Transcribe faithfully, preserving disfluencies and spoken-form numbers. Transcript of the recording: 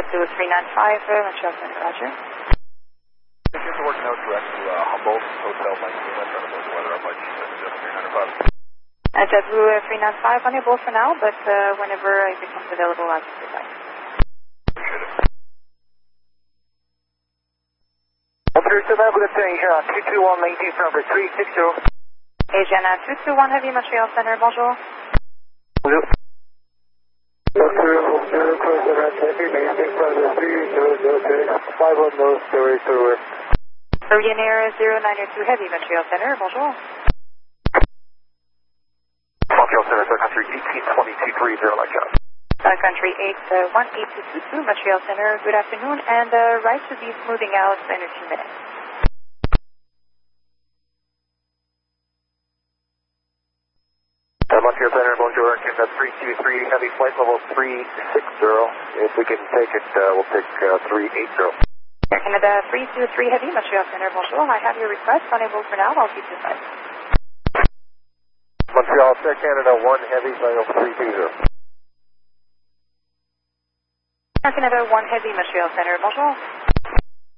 to three nine five, uh, Montreal Center, roger. This is working out direct to uh, Humboldt Hotel nineteen. I'm trying to build the weather up. I just said just three nine five. Uh, JetBlue uh, three nine five, unable for now, but uh, whenever it becomes available, I'll just get back. Appreciate it. one three seven, good afternoon, Asia two two one, maintain number three six zero. Asiana two two one Heavy, Montreal Center, bonjour. Bonjour. Ryanair zero nine two Heavy, Montreal Center, bonjour. Montreal Center, Sun Country eighteen twenty-two three zero, like that. Sun Country eight one eight two two two, Montreal Center, good afternoon, and uh, right to be smoothing out in a few minutes. Uh, Montreal Center, bonjour, Canada three two three, heavy flight level three six zero. If we can take it, uh, we'll take uh, three eight zero. Air Canada three two three Heavy, Montreal Center, bonjour. I have your request, unable for now, I'll keep you advised. Montreal, Air Canada one heavy, flight level three two zero. Air Canada one Heavy, Montreal Center, bonjour.